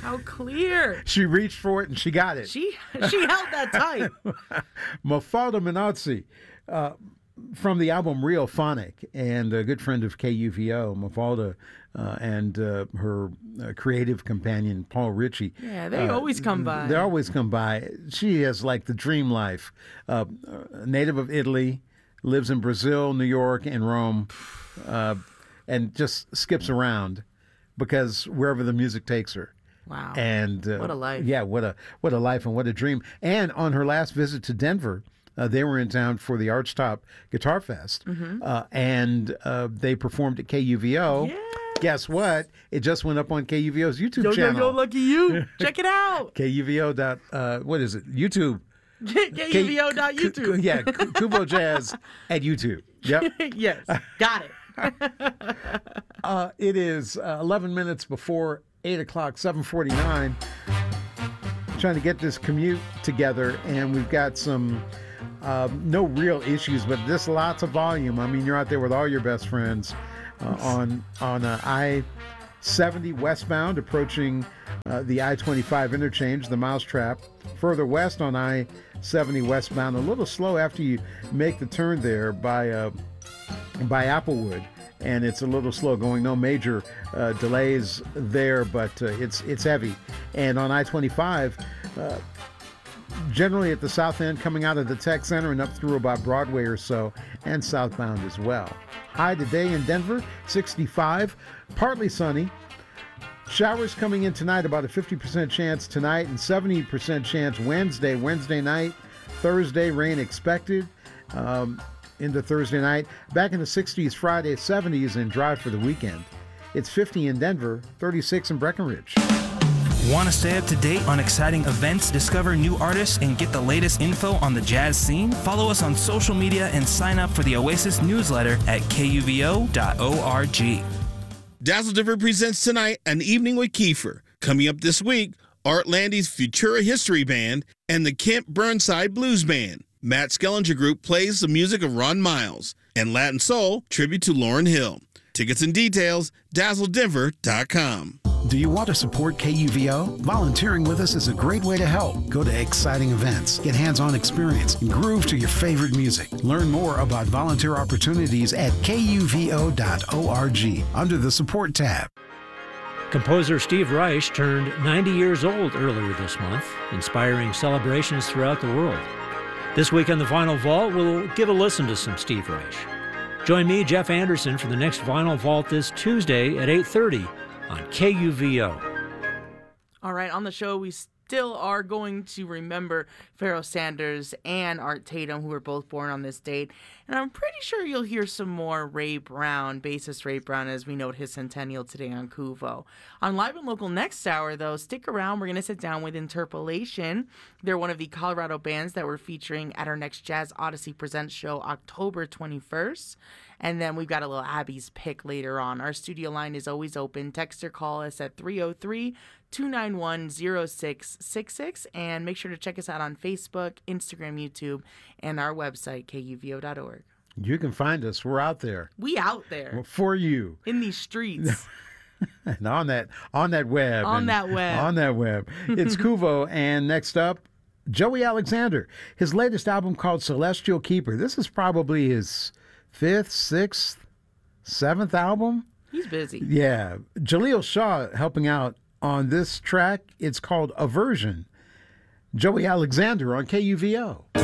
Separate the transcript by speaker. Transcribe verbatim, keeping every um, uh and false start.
Speaker 1: How clear.
Speaker 2: She reached for it and she got it.
Speaker 1: She she held that tight.
Speaker 2: Mafalda Minozzi, uh, from the album Real Phonic, and a good friend of K U V O, Mafalda, uh, and uh, her uh, creative companion, Paul Ritchie.
Speaker 1: Yeah, they
Speaker 2: uh,
Speaker 1: always come by.
Speaker 2: They always come by. She has like the dream life. Uh, a native of Italy, lives in Brazil, New York, and Rome, uh, and just skips around because wherever the music takes her.
Speaker 1: Wow.
Speaker 2: And uh,
Speaker 1: what a life.
Speaker 2: Yeah, what a what a life and what a dream. And on her last visit to Denver, uh, they were in town for the Archtop Guitar Fest,
Speaker 1: mm-hmm.
Speaker 2: uh, and uh, they performed at K U V O.
Speaker 1: Yes.
Speaker 2: Guess what? It just went up on K U V O's YouTube
Speaker 1: yo,
Speaker 2: channel.
Speaker 1: Yo, yo, lucky you. Check it out.
Speaker 2: K U V O dot, uh, what is it? YouTube.
Speaker 1: K U V O dot YouTube.
Speaker 2: K- yeah, Kubo Jazz at YouTube. Yep.
Speaker 1: Yes, got it.
Speaker 2: uh, it is uh, eleven minutes before eight o'clock, seven forty-nine. Trying to get this commute together, and we've got some uh, no real issues, but just lots of volume. I mean, you're out there with all your best friends uh, on on uh, I seventy westbound, approaching uh, the I twenty-five interchange, the Mousetrap. Further west on I seventy westbound, a little slow after you make the turn there by uh, by Applewood. And it's a little slow going. No major uh, delays there, but uh, it's it's heavy. And on I twenty-five, uh, generally at the south end, coming out of the Tech Center and up through about Broadway or so, and southbound as well. High today in Denver, sixty-five, partly sunny. Showers coming in tonight, about a fifty percent chance tonight, and seventy percent chance Wednesday. Wednesday night, Thursday, rain expected. Um, into Thursday night. Back in the sixties Friday, seventies, and dry for the weekend. It's fifty in Denver, thirty-six in Breckenridge.
Speaker 3: Want to stay up to date on exciting events, discover new artists, and get the latest info on the jazz scene? Follow us on social media and sign up for the Oasis newsletter at K U V O dot org.
Speaker 4: Dazzle Denver presents tonight An Evening with Kiefer. Coming up this week, Art Landy's Futura History Band and the Kent Burnside Blues Band. Matt Skellinger Group plays the music of Ron Miles, and Latin Soul, tribute to Lauryn Hill. Tickets and details, dazzle denver dot com.
Speaker 5: Do you want to support K U V O? Volunteering with us is a great way to help. Go to exciting events, get hands-on experience, and groove to your favorite music. Learn more about volunteer opportunities at K U V O dot org under the Support tab.
Speaker 6: Composer Steve Reich turned ninety years old earlier this month, inspiring celebrations throughout the world. This week on the Vinyl Vault, we'll give a listen to some Steve Reich. Join me, Jeff Anderson, for the next Vinyl Vault this Tuesday at eight thirty on K U V O.
Speaker 1: All right, on the show, we still are going to remember Pharoah Sanders and Art Tatum, who were both born on this date. And I'm pretty sure you'll hear some more Ray Brown, bassist Ray Brown, as we note his centennial today on Kuvo. On Live and Local next hour, though, stick around. We're going to sit down with Interpolation. They're one of the Colorado bands that we're featuring at our next Jazz Odyssey Presents show, October twenty-first. And then we've got a little Abby's pick later on. Our studio line is always open. Text or call us at three oh three, two nine one, oh six six six. And make sure to check us out on Facebook, Instagram, YouTube, and our website, K U V O dot org.
Speaker 2: You can find us. We're out there.
Speaker 1: We out there.
Speaker 2: For you.
Speaker 1: In these streets.
Speaker 2: And on that on that web.
Speaker 1: On
Speaker 2: and
Speaker 1: that web.
Speaker 2: On that web. It's Kuvo. And next up, Joey Alexander. His latest album called Celestial Keeper. This is probably his fifth, sixth, seventh album.
Speaker 1: He's busy.
Speaker 2: Yeah. Jaleel Shaw helping out on this track. It's called Aversion. Joey Alexander on K U V O.